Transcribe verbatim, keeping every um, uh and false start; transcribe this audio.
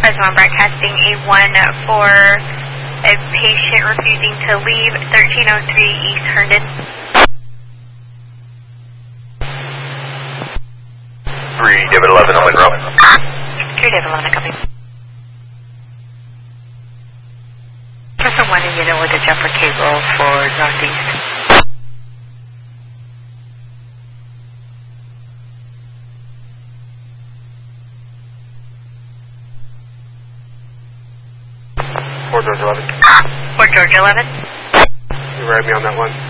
Fresno, I'm broadcasting A one for a patient refusing to leave, thirteen oh three East Herndon. three David eleven on Monroe. three David eleven coming. Person one in unit with a jumper cable for Northeast. Fort George eleven. Fort George eleven. You ride me on that one.